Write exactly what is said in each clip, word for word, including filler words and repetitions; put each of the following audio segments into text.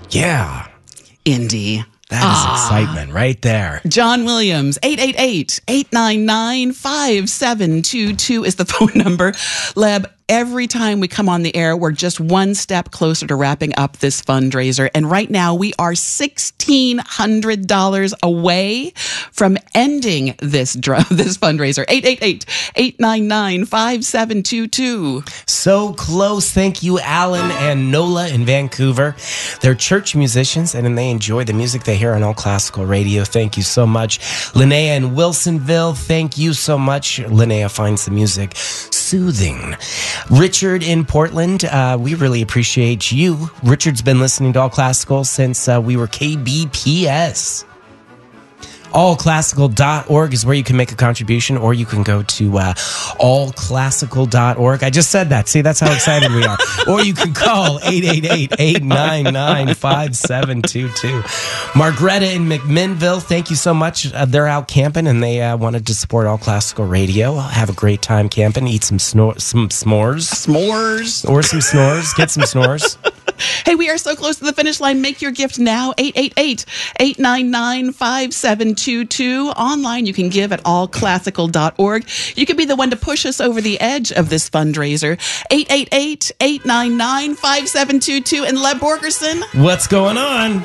Yeah. Indie. That is ah. excitement right there. John Williams, eight eight eight, eight nine nine, five seven two two is the phone number. Leb, every time we come on the air, we're just one step closer to wrapping up this fundraiser. And right now we are sixteen hundred dollars away from ending this dr- this fundraiser. eight eight eight, eight nine nine, five seven two two. So close. Thank you, Alan and Nola in Vancouver. They're church musicians and they enjoy the music they hear on All Classical Radio. Thank you so much. Linnea in Wilsonville, thank you so much. Linnea finds the music soothing. Richard in Portland, uh, we really appreciate you. Richard's been listening to All Classical since uh, we were K B P S. all classical dot org is where you can make a contribution, or you can go to uh, all classical dot org. I just said that. See, that's how excited we are. Or you can call eight eight eight, eight nine nine, five seven two two. Margreta in McMinnville, thank you so much. Uh, they're out camping, and they uh, wanted to support All Classical Radio. Have a great time camping. Eat some, snor- some s'mores. S'mores. Or some snores. Get some snores. Hey, we are so close to the finish line. Make your gift now. eight eight eight, eight nine nine, five seven two two. Online, you can give at all classical dot org. You can be the one to push us over the edge of this fundraiser. eight eight eight, eight nine nine, five seven two two. And Leb Borgerson. What's going on?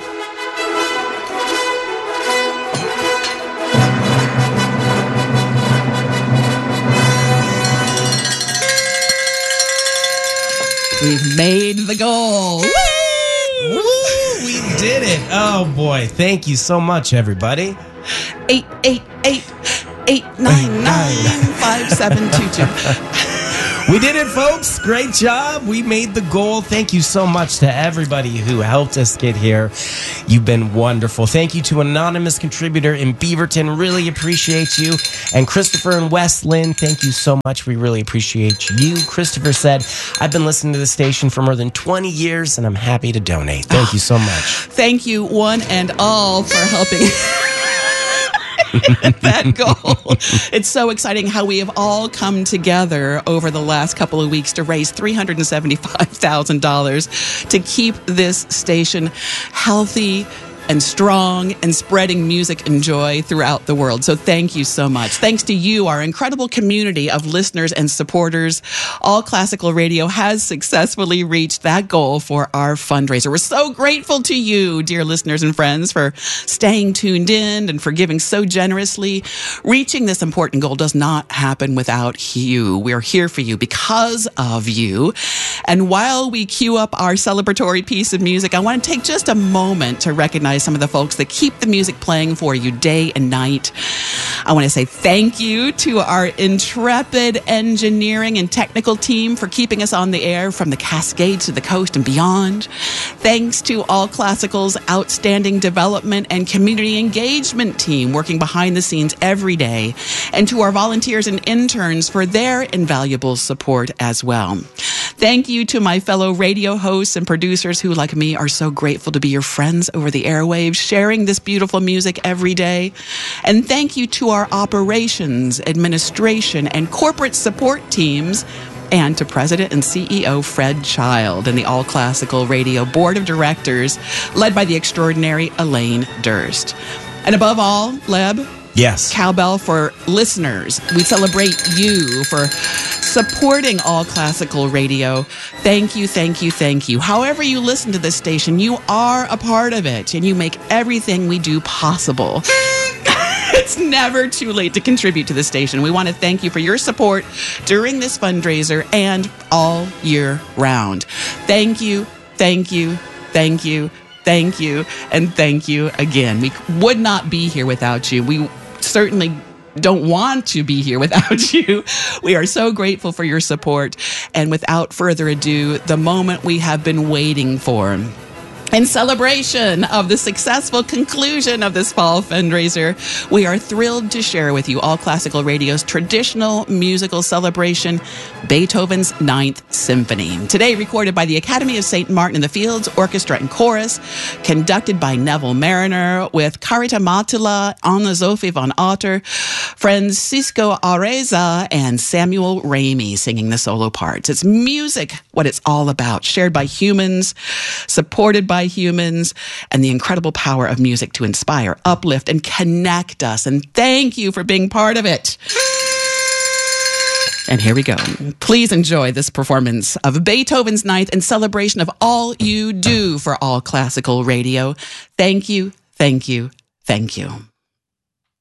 We've made the goal. Woo! Woo! We did it. Oh, boy. Thank you so much, everybody. eight eight eight, eight nine nine, five seven two two. We did it, folks. Great job. We made the goal. Thank you so much to everybody who helped us get here. You've been wonderful. Thank you to anonymous contributor in Beaverton. Really appreciate you. And Christopher in West Lynn, thank you so much. We really appreciate you. Christopher said, I've been listening to the station for more than twenty years, and I'm happy to donate. Thank you so much. Thank you, one and all, for helping that goal. It's so exciting how we have all come together over the last couple of weeks to raise three hundred seventy-five thousand dollars to keep this station healthy and strong and spreading music and joy throughout the world. So thank you so much. Thanks to you, our incredible community of listeners and supporters. All Classical Radio has successfully reached that goal for our fundraiser. We're so grateful to you, dear listeners and friends, for staying tuned in and for giving so generously. Reaching this important goal does not happen without you. We're here for you because of you. And while we cue up our celebratory piece of music, I want to take just a moment to recognize some of the folks that keep the music playing for you day and night. I want to say thank you to our intrepid engineering and technical team for keeping us on the air from the Cascades to the coast and beyond. Thanks to All Classical's outstanding development and community engagement team working behind the scenes every day, and to our volunteers and interns for their invaluable support as well. Thank you to my fellow radio hosts and producers who, like me, are so grateful to be your friends over the airwaves, sharing this beautiful music every day. And thank you to our operations, administration, and corporate support teams, and to President and C E O Fred Child and the All Classical Radio Board of Directors, led by the extraordinary Elaine Durst. And above all, Leb, yes, cowbell for listeners. We celebrate you for supporting All Classical Radio. Thank you, thank you, thank you. However you listen to this station, you are a part of it, and you make everything we do possible. It's never too late to contribute to the station. We want to thank you for your support during this fundraiser and all year round. Thank you, thank you, thank you, thank you, and thank you again. We would not be here without you. We certainly don't want to be here without you. We are so grateful for your support. And without further ado, the moment we have been waiting for. In celebration of the successful conclusion of this fall fundraiser, we are thrilled to share with you All Classical Radio's traditional musical celebration, Beethoven's Ninth Symphony. Today recorded by the Academy of Saint Martin in the Fields Orchestra and Chorus, conducted by Neville Mariner, with Karita Matula, Anna-Sophie von Otter, Francisco Areza, and Samuel Ramey singing the solo parts. It's music, what it's all about, shared by humans, supported by by humans, and the incredible power of music to inspire, uplift, and connect us. And thank you for being part of it. And here we go. Please enjoy this performance of Beethoven's Ninth in celebration of all you do for All Classical Radio. Thank you, thank you, thank you.